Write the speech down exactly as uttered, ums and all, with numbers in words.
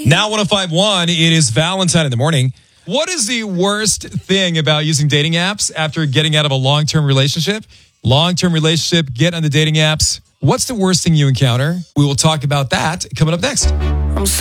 Now one oh five point one, it is Valentine in the morning. What is the worst thing about using dating apps after getting out of a long-term relationship? Long-term relationship, get on the dating apps. What's the worst thing you encounter? We will talk about that coming up next.